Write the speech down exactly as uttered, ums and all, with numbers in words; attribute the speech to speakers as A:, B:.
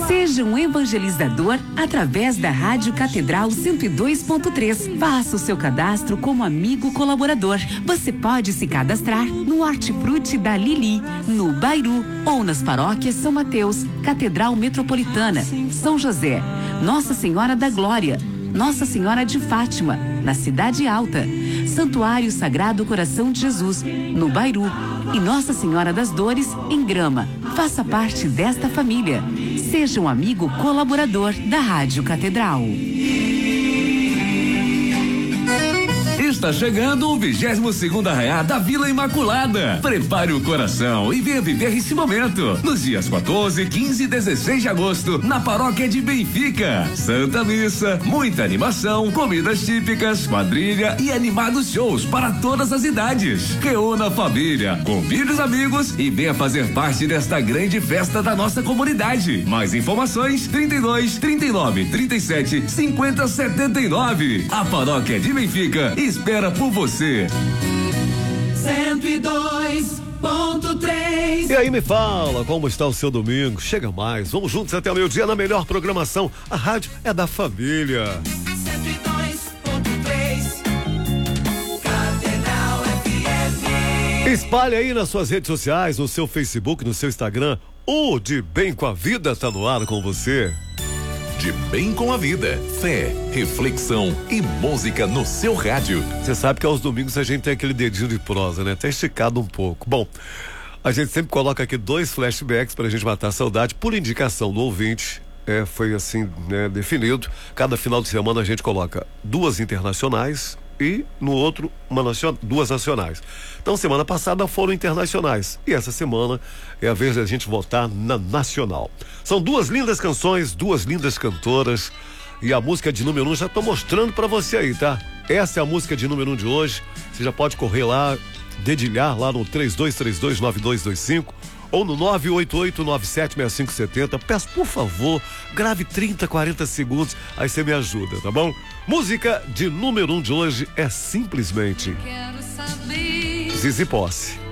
A: Seja um evangelizador através da Rádio Catedral cento e dois ponto três. Faça o seu cadastro como amigo colaborador. Você pode se cadastrar no Hortifruti da Lili, no Bairu ou nas paróquias São Mateus, Catedral Metropolitana, São José, Nossa Senhora da Glória, Nossa Senhora de Fátima, na Cidade Alta, Santuário Sagrado Coração de Jesus, no Bairu, e Nossa Senhora das Dores, em Grama. Faça parte desta família. Seja um amigo colaborador da Rádio Catedral.
B: Está chegando o vigésimo segundo Arraiá da Vila Imaculada. Prepare o coração e venha viver esse momento. Nos dias quatorze, quinze e dezesseis de agosto, na paróquia de Benfica. Santa Missa, muita animação, comidas típicas, quadrilha e animados shows para todas as idades. Reúna a família, convide os amigos e venha fazer parte desta grande festa da nossa comunidade. Mais informações: trinta e dois, trinta e nove, trinta e sete, cinquenta, setenta e nove. A paróquia de Benfica espera por você.
C: cento e dois ponto três.
D: E aí, me fala, como está o seu domingo? Chega mais, vamos juntos até o meio-dia na melhor programação. A rádio é da família.
C: cento e dois ponto três Catedral F M.
D: Espalhe aí nas suas redes sociais, no seu Facebook, no seu Instagram. O De Bem com a Vida tá no ar com você.
E: De Bem com a Vida, fé, reflexão e música no seu rádio.
D: Você sabe que aos domingos a gente tem aquele dedinho de prosa, né? Até esticado um pouco. Bom, a gente sempre coloca aqui dois flashbacks pra gente matar a saudade por indicação do ouvinte. É, foi assim, né, definido. Cada final de semana a gente coloca duas internacionais e no outro uma nacional, duas nacionais. Então semana passada foram internacionais e essa semana é a vez da gente votar na nacional. São duas lindas canções, duas lindas cantoras e a música de número um já tô mostrando pra você aí, tá? Essa é a música de número um de hoje. Você já pode correr lá, dedilhar lá no três dois três dois nove dois dois cinco ou no nove oito oito nove sete seis cinco sete zero. Peço, por favor, grave trinta, quarenta segundos, aí você me ajuda, tá bom? Música de número um de hoje é simplesmente Zizi Posse.